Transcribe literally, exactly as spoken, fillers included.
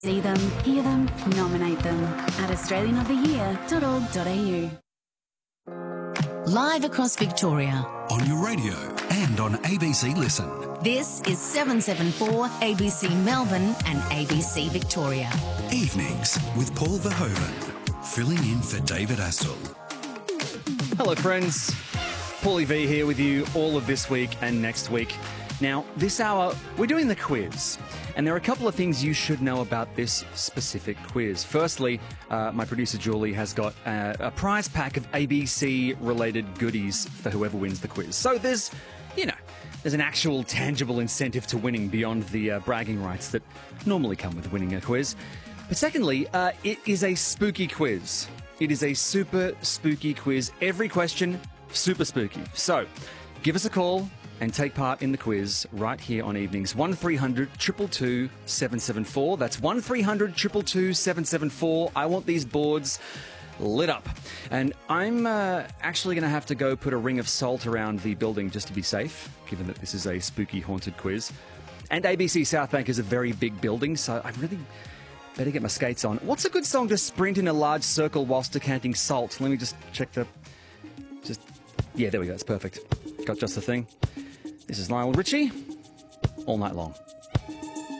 See them, hear them, nominate them at australian of the year dot org dot a u. Live across Victoria. On your radio and on A B C Listen. This is seven seven four A B C Melbourne and A B C Victoria. Evenings with Paul Verhoeven, filling in for David Astle. Hello friends, Paulie V here with you all of this week and next week. Now, this hour, we're doing the quiz. And there are a couple of things you should know about this specific quiz. Firstly, uh, my producer Julie has got uh, a prize pack of A B C-related goodies for whoever wins the quiz. So there's, you know, there's an actual tangible incentive to winning beyond the uh, bragging rights that normally come with winning a quiz. But secondly, uh, it is a spooky quiz. It is a super spooky quiz. Every question, super spooky. So give us a call and take part in the quiz right here on Evenings. one three hundred two two two seven seven four. That's one three hundred two two two seven seven four. I want these boards lit up. And I'm uh, actually going to have to go put a ring of salt around the building just to be safe, given that this is a spooky haunted quiz. And A B C South Bank is a very big building, so I really better get my skates on. What's a good song to sprint in a large circle whilst decanting salt? Let me just check the... Just Yeah, there we go. It's perfect. Got just the thing. This is Lionel Richie, All Night Long.